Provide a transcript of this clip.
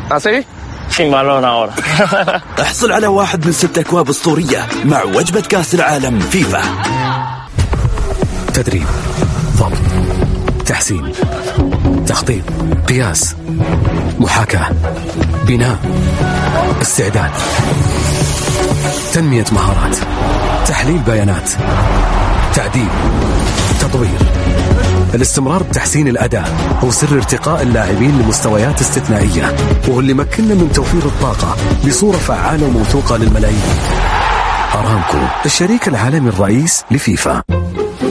¿Así? Sin balón ahora. احصل على واحد من 6 أكواب أسطورية مع وجبة كأس العالم فيفا. تدريب، ضبط، تحسين، تخطيط، قياس، محاكاة، بناء، استعداد، تنمية مهارات، تحليل بيانات، تعديل، تطوير. الاستمرار بتحسين الأداء هو سر ارتقاء اللاعبين لمستويات استثنائية، وهو اللي مكننا من توفير الطاقة بصورة فعالة وموثوقة للملايين. أرامكو، الشريك العالمي الرئيس لفيفا.